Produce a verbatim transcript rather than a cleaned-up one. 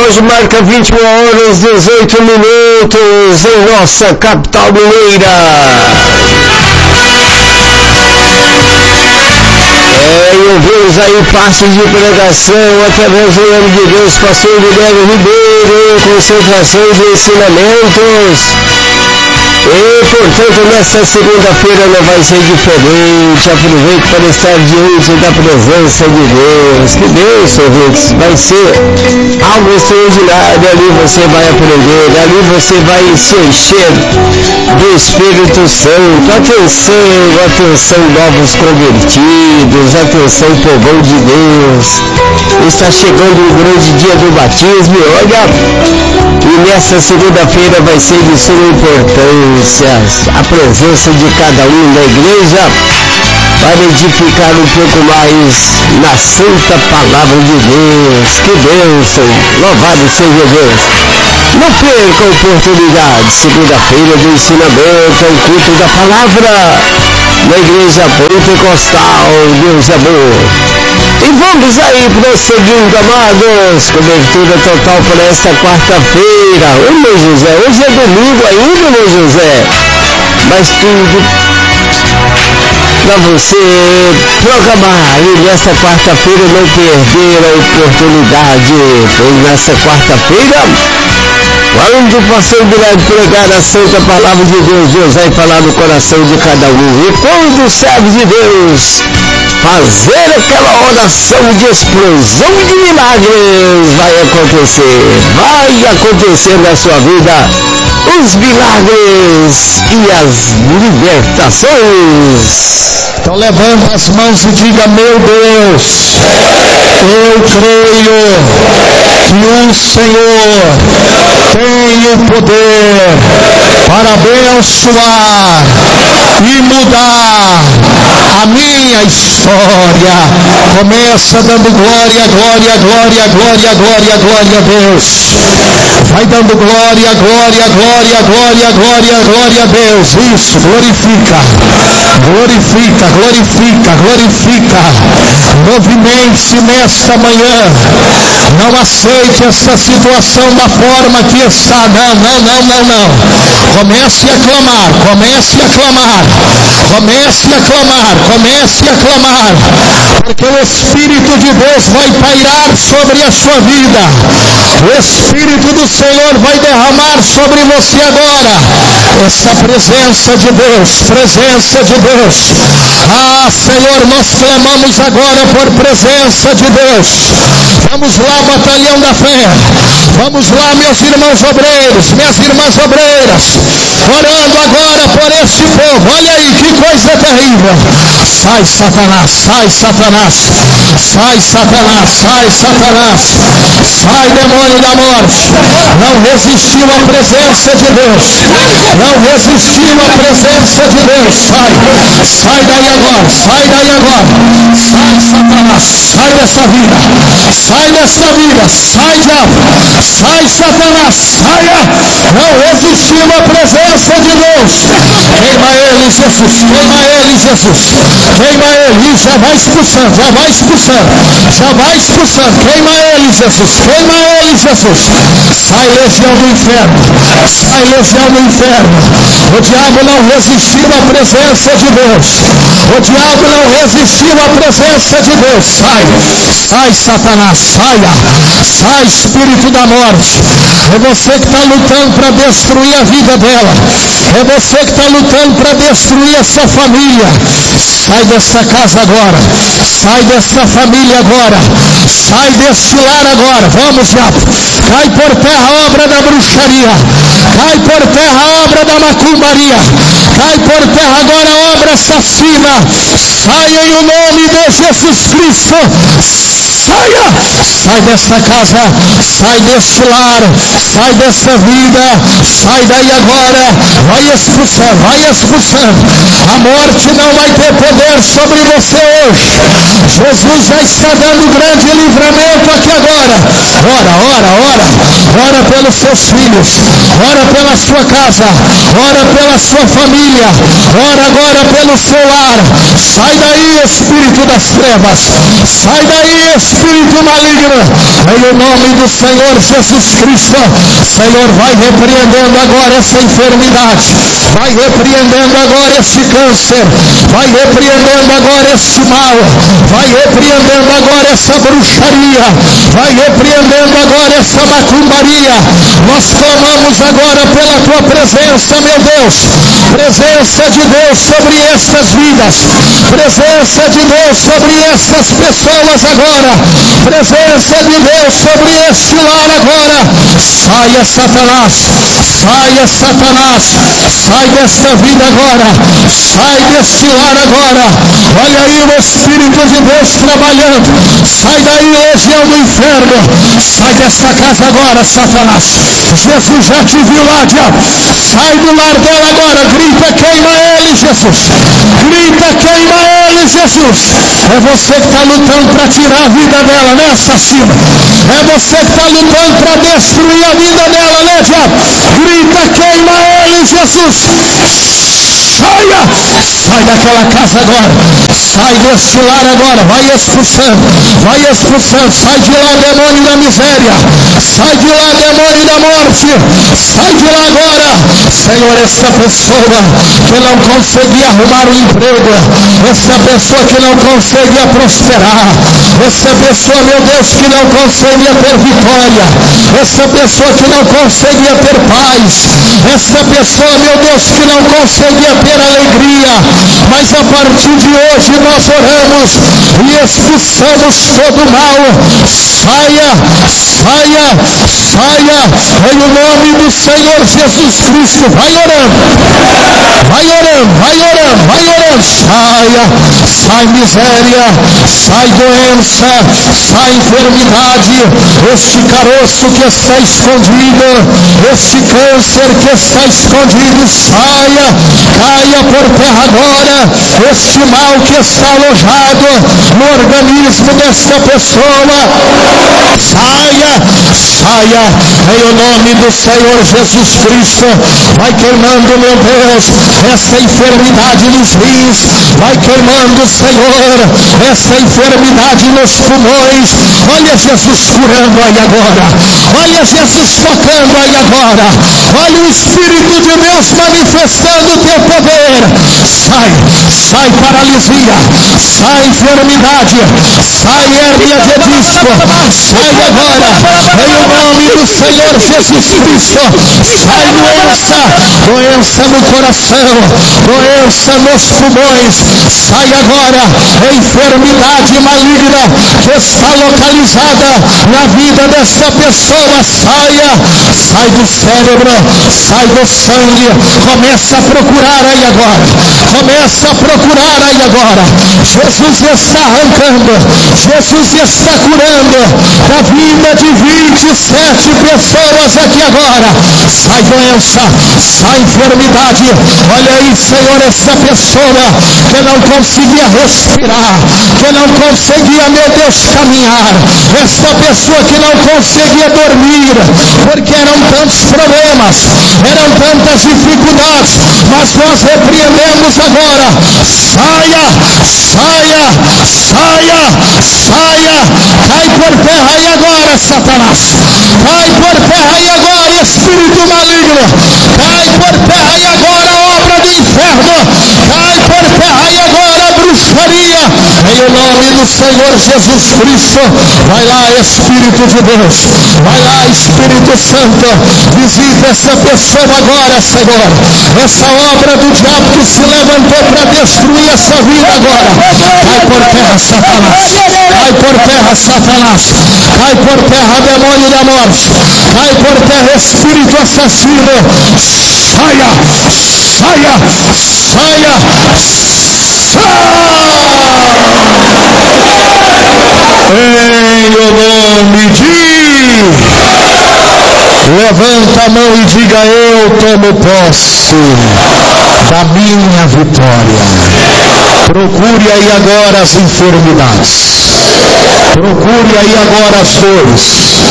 relógio marca vinte e uma horas e dezoito minutos em nossa capital mineira. É, e ouvimos aí passos de pregação através do nome de Deus, pastor Guilherme Ribeiro, concentração de ensinamentos. E, portanto, nesta segunda-feira não vai ser diferente. Aproveite para estar diante da presença de Deus. Que Deus, ouvintes, vai ser algo extraordinário. Ali você vai aprender, ali você vai se encher do Espírito Santo. Atenção, atenção, novos convertidos, atenção, povão de Deus. Está chegando o grande dia do batismo. Olha, e nesta segunda-feira vai ser de suma importância a presença de cada um na igreja para edificar um pouco mais na santa palavra de Deus. Que bênção! Louvado seja Deus! Não perca a oportunidade, segunda-feira do ensinamento, ao culto da palavra na igreja pentecostal. Deus é bom! E vamos aí prosseguindo, amados, cobertura total para esta quarta-feira. Ô meu José, hoje é domingo ainda, meu José, mas tudo para você programar e nesta quarta-feira não perder a oportunidade. Pois nessa quarta-feira, quando o pastor Guilherme pregar a santa palavra de Deus, Deus vai falar no coração de cada um. E quando o servo de Deus fazer aquela oração de explosão de milagres, vai acontecer, vai acontecer na sua vida os milagres e as libertações. Então levanta as mãos e diga: meu Deus, eu creio que o Senhor tem o poder para abençoar e mudar a minha história. Começa dando glória, glória, glória, glória, glória, glória a Deus. Vai dando glória, glória, glória, glória, glória, glória a Deus. Isso, glorifica, glorifica, glorifica, glorifica. Movimente-se nesta manhã. Não aceite essa situação da forma que está. Não, não, não, não, não. Comece a clamar, comece a clamar, comece a clamar, comece a clamar, porque o Espírito de Deus vai pairar sobre a sua vida. O Espírito do Senhor vai derramar sobre você agora essa presença de Deus, presença de Deus. Ah, Senhor, nós clamamos agora por presença de Deus. Vamos lá, batalhão da fé. Vamos lá, meus irmãos obreiros, minhas irmãs obreiras, orando agora por este povo. Olha aí, que coisa terrível. Sai, Satanás, sai, Satanás, sai, Satanás, sai, Satanás, sai, demônio da morte. Não resistiu à presença de Deus, não resistiu à presença de Deus. Sai, sai daí agora, sai daí agora, sai, Satanás, sai dessa vida, sai dessa vida, sai, diabo, sai, Satanás, saia. Não resistiu à presença de Deus. Queima ele, Jesus, queima ele, Jesus, queima ele, já vai expulsando, já vai expulsando, já vai expulsando, queima ele, Jesus, queima ele, Jesus. Sai, legião do inferno, sai, legião do inferno. O diabo não resistiu à presença de Deus, o diabo não resistiu à presença de Deus. Sai, sai, Satanás, saia, sai, espírito da morte. É você que está lutando para destruir a vida dela, é você que está lutando para destruir essa família. Sai dessa casa agora, sai dessa família agora, sai deste lar agora. Vamos, diabo, cai por terra a obra da bruxaria, cai por terra a obra da macumbaria, cai por terra agora a obra assassina. Saia em o nome de Jesus Cristo. Saia, sai desta casa, sai deste lar, sai dessa vida, sai daí agora, vai expulsando, vai expulsando. A morte não vai ter poder sobre você hoje. Jesus já está dando grande livramento aqui agora. Ora, ora, ora, ora pelos seus filhos, ora pela sua casa, ora pela sua família, ora agora pelo seu lar. Sai daí, espírito das trevas, sai daí, espírito maligno, em nome do Senhor Jesus Cristo. Senhor, vai repreendendo agora essa enfermidade, vai repreendendo agora esse câncer, vai repreendendo agora esse mal, vai repreendendo agora essa bruxaria, vai repreendendo agora essa macumbaria. Nós clamamos agora pela tua presença, meu Deus, presença de Deus sobre estas vidas, presença de Deus sobre estas pessoas agora, presença de Deus sobre este lar agora. Saia, Satanás, saia, Satanás, sai desta vida agora, sai deste lar agora. Olha aí o Espírito de Deus trabalhando. Sai daí, legião do inferno, sai desta casa agora, Satanás. Jesus já te viu lá, diabo. Sai do lar dela agora, grita, queima ele, Jesus. Grita, queima ele, Jesus. É você que está lutando para tirar a vida dela, né, assassino? É você que está lutando para destruir a vida dela, né, diabo? Grita, queima ele, Jesus. Saia, sai daquela casa agora, sai deste lar agora, vai expulsando, vai expulsando, sai de lá, demônio da miséria, sai de lá, demônio da morte, sai de lá agora. Senhor, essa pessoa que não conseguia arrumar um emprego, essa pessoa que não conseguia prosperar, essa pessoa, meu Deus, que não conseguia ter vitória, essa pessoa que não conseguia ter paz, essa pessoa, meu Deus, que não conseguia ter alegria, mas a partir de hoje nós oramos e expulsamos todo o mal. Saia, saia, saia, em nome do Senhor Jesus Cristo. Vai orando, vai orando, vai orando, vai orando. Saia, sai miséria, sai doença, sai enfermidade, este caroço que está escondido, este câncer que está escondido, saia, caia por terra agora, este mal que está alojado no organismo desta pessoa. Saia, saia, em nome do Senhor Jesus Cristo. Vai queimando, meu Deus, essa enfermidade nos rins, vai queimando, Senhor, essa enfermidade nos pulmões. Olha Jesus curando aí agora, olha Jesus tocando aí agora, olha o Espírito de Deus manifestando o teu poder. Sai, sai paralisia, sai enfermidade, sai hérnia de disco, sai agora, em nome do Senhor Jesus Cristo. Sai doença, doença no coração, doença nos pulmões, sai agora, enfermidade maligna que está localizada na vida desta pessoa. Saia, sai do cérebro, sai do sangue, começa a procurar aí agora, começa a procurar aí agora. Jesus está arrancando, Jesus está curando da vida de vinte e sete pessoas aqui agora. Sai doença, sai enfermidade. Olha aí, Senhor, essa pessoa que não conseguia respirar, que não conseguia, meu Deus, caminhar, essa pessoa que não conseguia dormir, porque eram tantos problemas, eram tantas dificuldades, mas nós repreendemos agora. Saia, saia, saia, saia, cai por terra aí agora, Satanás, cai por terra aí agora, espírito maligno, cai por terra aí agora, obra do inferno, cai por terra aí agora, bruxaria, em nome do Senhor Jesus Cristo. Vai lá, Espírito de Deus, vai lá, Espírito Santo, visita essa pessoa agora, Senhor, essa obra do diabo que se levantou para destruir essa vida agora. Cai por terra, Satanás, cai por terra, Satanás, cai por terra, demônio da morte, cai por terra, espírito assassino. Saia, saia, saia, saia, em o nome de... Levanta a mão e diga: eu tomo posse da minha vitória. Procure aí agora as enfermidades, procure aí agora as dores,